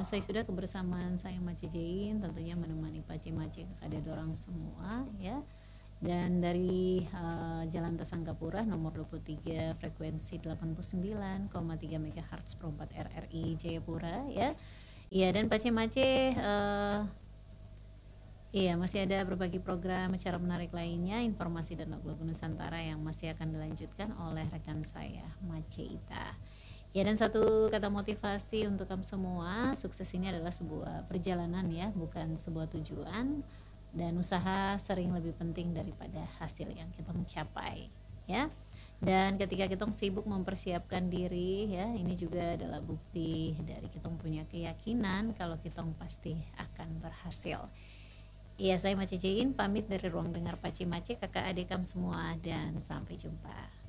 selesai sudah kebersamaan saya Mace Jain, tentunya menemani Pace-Mace ada dorang semua ya. Dan dari Jalan Tasangkapura nomor 23 frekuensi 89,3 MHz Pro 4 RRI Jayapura ya. Iya, dan Pace-Mace iya, masih ada berbagi program acara menarik lainnya, informasi dan lagu-lagu Nusantara yang masih akan dilanjutkan oleh rekan saya, Mace Ita. Ya, dan satu kata motivasi untuk kamu semua, sukses ini adalah sebuah perjalanan ya, bukan sebuah tujuan. Dan usaha sering lebih penting daripada hasil yang kita mencapai ya. Dan ketika kita sibuk mempersiapkan diri ya, ini juga adalah bukti dari kita punya keyakinan kalau kita pasti akan berhasil. Iya, saya Mace Jain pamit dari ruang dengar Pace-Mace, kakak adik kamu semua, dan sampai jumpa.